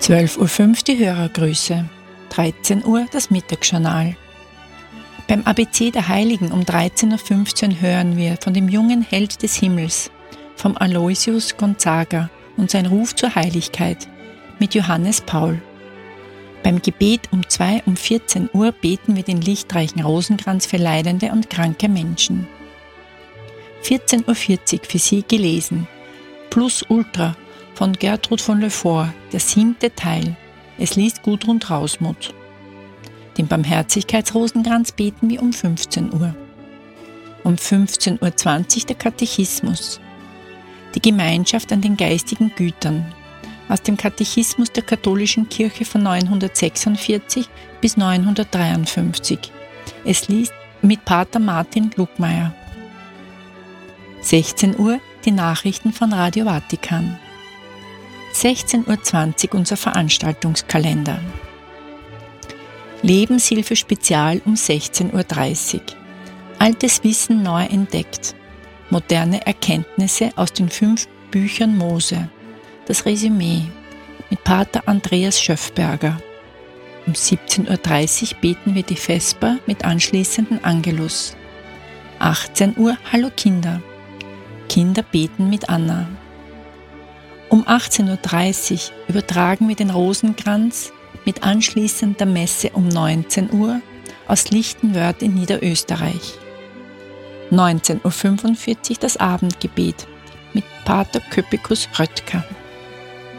12:05 Uhr die Hörergrüße, 13 Uhr das Mittagsjournal. Beim ABC der Heiligen um 13:15 Uhr hören wir von dem jungen Held des Himmels, vom Aloysius Gonzaga und sein Ruf zur Heiligkeit mit Johannes Paul. Beim Gebet um 14 Uhr beten wir den lichtreichen Rosenkranz für leidende und kranke Menschen. 14:40 Uhr für Sie gelesen. Plus Ultra von Gertrud von Le Fort, der 7. Teil. Es liest Gudrun Trausmuth. Den Barmherzigkeitsrosenkranz beten wir um 15 Uhr. Um 15:20 Uhr der Katechismus. Die Gemeinschaft an den geistigen Gütern. Aus dem Katechismus der Katholischen Kirche von 946 bis 953. Es liest mit Pater Martin Lugmeier. 16 Uhr die Nachrichten von Radio Vatikan. 16:20 Uhr unser Veranstaltungskalender. Lebenshilfe Spezial um 16:30 Uhr. Altes Wissen neu entdeckt. Moderne Erkenntnisse aus den 5 Büchern Mose. Das Resümee mit Pater Andreas Schöffberger. Um 17:30 Uhr beten wir die Vesper mit anschließenden Angelus. 18 Uhr Hallo Kinder. Kinder beten mit Anna. Um 18:30 Uhr übertragen wir den Rosenkranz mit anschließender Messe um 19 Uhr aus Lichtenwörth in Niederösterreich. 19:45 Uhr das Abendgebet mit Pater Köpikus Röttger.